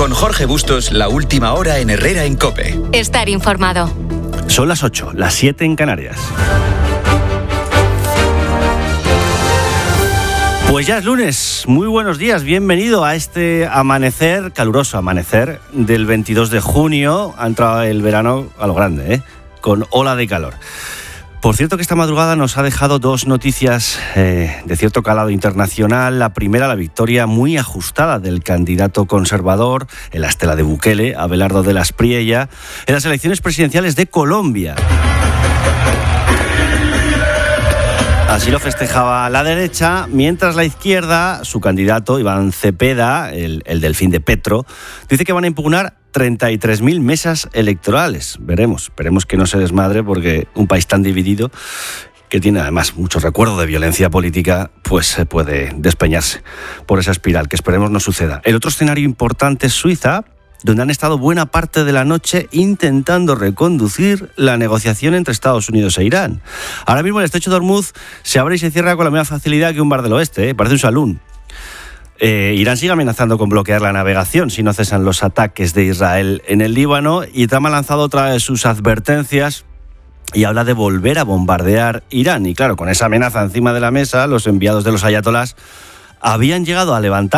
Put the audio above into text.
Con Jorge Bustos, la última hora en Herrera en COPE. Estar informado. Son las 8, las 7 en Canarias. Pues ya es lunes, muy buenos días, bienvenido a este amanecer, caluroso amanecer del 22 de junio. Ha entrado el verano a lo grande, con ola de calor. Por cierto que esta madrugada nos ha dejado dos noticias de cierto calado internacional. La primera, la victoria muy ajustada del candidato conservador, en la estela de Bukele, Abelardo de la Espriella, en las elecciones presidenciales de Colombia. Así lo festejaba la derecha, mientras la izquierda, su candidato, Iván Cepeda, el delfín de Petro, dice que van a impugnar 33.000 mesas electorales. Esperemos que no se desmadre, porque un país tan dividido, que tiene además mucho recuerdo de violencia política, pues puede despeñarse por esa espiral, que esperemos no suceda. El otro escenario importante es Suiza, donde han estado buena parte de la noche intentando reconducir la negociación entre Estados Unidos e Irán. Ahora mismo el estrecho de Hormuz se abre y se cierra con la misma facilidad que un bar del oeste, parece un salón. Irán sigue amenazando con bloquear la navegación si no cesan los ataques de Israel en el Líbano, y Trump ha lanzado otra de sus advertencias y habla de volver a bombardear Irán. Y claro, con esa amenaza encima de la mesa, los enviados de los ayatolás habían llegado a levantar